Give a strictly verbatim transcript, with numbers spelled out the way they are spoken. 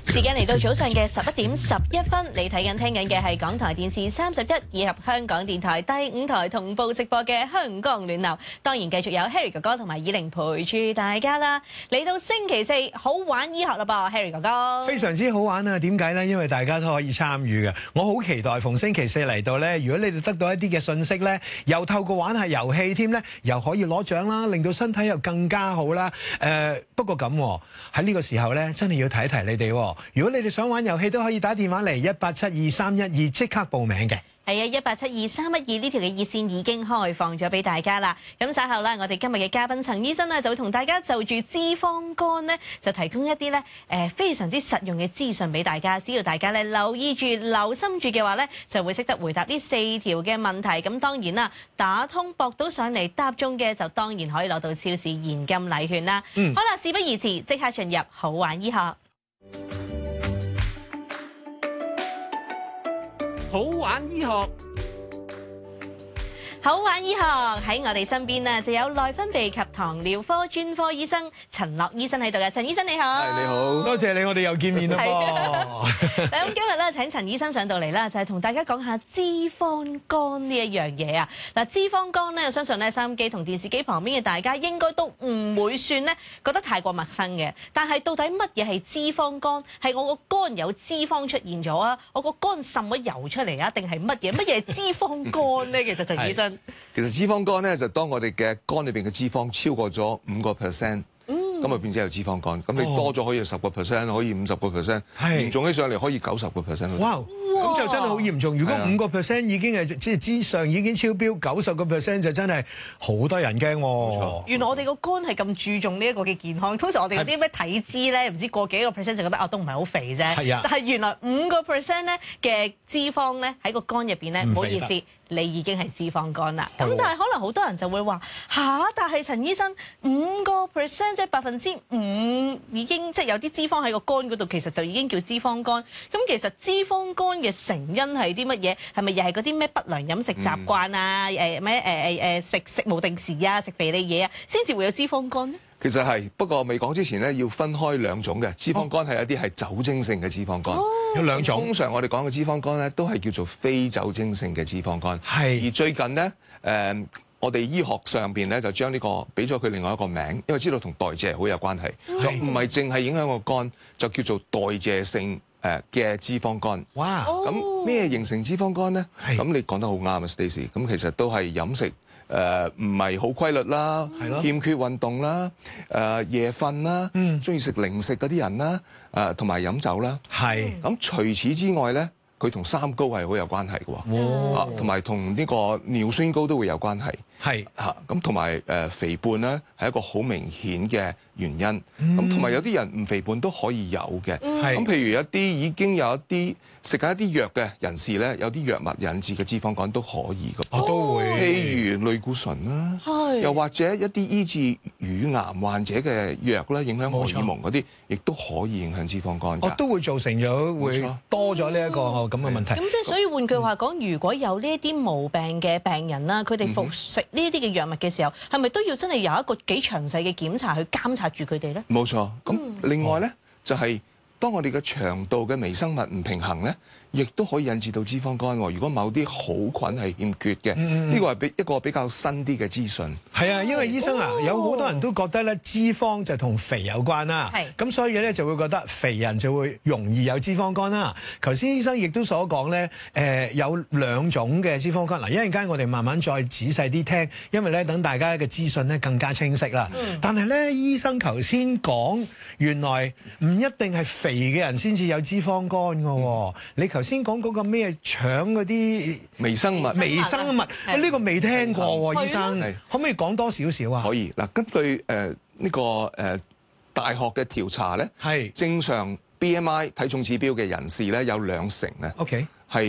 時間嚟到早上嘅十一點十一分，你睇緊聽緊嘅係港台電視三十一以及香港電台第五台同步直播嘅香港暖流。當然繼續有 Harry 哥哥同埋以玲陪住大家啦。嚟到星期四，好玩醫學啦噃 ，Harry 哥哥。 非常之好玩啊！點解呢？因為大家都可以參與嘅。我好期待逢星期四嚟到呢。如果你哋得到一啲嘅信息呢，又透過玩下遊戲添呢，又可以攞獎啦，令到身體又更加好啦。誒、呃，不過咁喺呢個時候呢，真係要提一提你哋。如果你哋想玩遊戲，都可以打電話嚟一八七二三一二即刻報名嘅。 係啊，一八七二三一二呢條嘅熱線已經開放咗俾大家啦。咁稍後咧，我哋今日嘅嘉賓陳醫生咧就會同大家就住脂肪肝咧，就提供一啲咧誒非常之實用嘅資訊俾大家。只要大家咧留意住、留心住嘅話咧，就會識得回答呢四條嘅問題。咁當然啦，打通駁到上嚟答中嘅，就當然可以攞到超市現金禮券啦。嗯，好啦，事不宜遲，即刻進入好玩醫學。 好玩醫學， 好玩醫學喺我哋身邊啊，就有內分泌及糖尿科專科醫生陳樂醫生喺度嘅。陳醫生你好， 係你好，多謝你，我哋又見面啦噃。 咁今日咧請陳醫生上到嚟啦，就係同大家講下脂肪肝呢一樣嘢啊。嗱，脂肪肝咧，我相信咧收音機同電視機旁邊嘅大家應該都唔會算咧覺得太過陌生嘅。但係到底乜嘢係脂肪肝？係我個肝有脂肪出現咗啊？我個肝滲咗油出嚟啊？定係乜嘢？乜嘢係脂肪肝咧？其實陳醫生。 其實脂肪肝咧就當我哋嘅肝裏邊嘅脂肪超過咗五個 percent， 咁啊變咗有脂肪肝。咁你多咗可以十個 percent， 可以五十個 percent， 嚴重起上嚟可以九十個 percent。 哇！咁就真係好嚴重。如果五個 percent 已經係即係之上已經超標，九十個 percent 就真係好多人驚喎。 原來我哋個肝係咁注重呢一個嘅健康。通常我哋嗰啲咩體脂咧，唔知過幾個 percent 就覺得啊都唔係好肥啫。係啊。但係原來五個 percent 咧嘅脂肪咧喺個肝入邊咧，唔好意思，你已經係脂肪肝啦。咁但係可能好多人就會話吓，但係陳醫生五個 percent 即係百分之五已經即係有啲脂肪喺個肝嗰度，其實就已經叫脂肪肝。咁其實脂肪肝嘅成因係啲乜嘢？係咪又係嗰啲咩不良飲食習慣啊？誒咩誒誒誒食食冇定時啊，食肥膩嘢啊，先至會有脂肪肝咧？ 其實係，不過未講之前咧，要分開兩種嘅脂肪肝，係一啲係酒精性嘅脂肪肝，有兩種。通常我哋講嘅脂肪肝咧，都係叫做非酒精性嘅脂肪肝。係。而最近咧，誒、呃，我哋醫學上邊咧就將呢個俾咗佢另外一個名，因為知道同代謝好有關係，就唔係淨係影響個肝，就叫做代謝性誒嘅脂肪肝。哇！咁咩形成脂肪肝咧？咁你講得好啱啊 ，Stacey。咁其實都係飲食。誒唔係好規律啦，欠缺運動啦，誒、呃、夜瞓啦，中意食零食嗰啲人啦，誒同埋飲酒啦，係咁除此之外咧，佢同三高係好有關係嘅喎，啊同埋同呢個尿酸高都會有關係，係嚇咁同埋誒肥胖咧係一個好明顯嘅原因，咁同埋有啲人唔肥胖都可以有嘅，咁譬如一啲已經有一啲食緊一啲藥嘅人士咧，有啲藥物引致嘅脂肪肝都可以嘅， 我都會， 譬如類固醇啦，又或者一啲醫治乳癌患者嘅藥咧，影響荷爾蒙嗰啲，亦都可以影響脂肪肝㗎。 我都會造成咗會多咗呢一個咁嘅問題。 咁即係所以換句話講，如果有呢一啲毛病嘅病人啦，佢哋服食呢一啲嘅藥物嘅時候，係咪都要真係有一個幾詳細嘅檢查去監察住佢哋咧？ 冇錯。咁另外咧就係。當我哋嘅腸道嘅微生物唔平衡咧，亦都可以引致到脂肪肝。如果某啲好菌係欠缺嘅，呢個係比一個比較新啲嘅資訊。係啊，因為醫生啊，哦、有好多人都覺得咧脂肪就同肥有關啦。係。咁所以咧就會覺得肥人就會容易有脂肪肝啦。頭先醫生亦都所講咧，誒、呃、有兩種嘅脂肪肝。嗱，一陣間我哋慢慢再仔細啲聽，因為咧等大家嘅資訊咧更加清晰啦。嗯、但係咧，醫生頭先講原來唔一定係肥。肥嘅人先至有脂肪肝㗎喎，你頭先講嗰個咩腸嗰啲微生物， 微生物，呢個未聽過喎，醫生，可唔可以講多少少啊？ 可以嗱，根據誒呢個誒大學嘅調查咧，係正常 B M I 體重指標嘅人士咧有兩成咧， OK